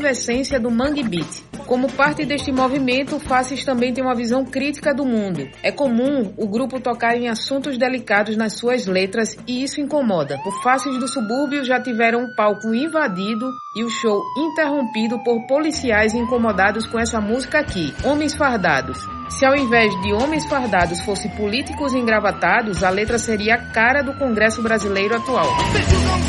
efervescência do Mangue Beat. Como parte deste movimento, o Faces também tem uma visão crítica do mundo. É comum o grupo tocar em assuntos delicados nas suas letras e isso incomoda. O Faces do Subúrbio já tiveram um palco invadido e o show interrompido por policiais incomodados com essa música aqui, Homens Fardados. Se ao invés de homens fardados fosse políticos engravatados, a letra seria a cara do Congresso brasileiro atual.